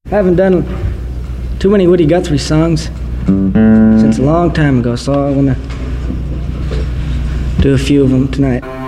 I haven't done too many Woody Guthrie songs since a long time ago, so I want to do a few of them tonight.